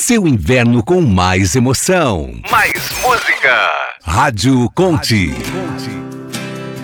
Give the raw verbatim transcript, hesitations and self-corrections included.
seu inverno com mais emoção. Mais música. Rádio Conte.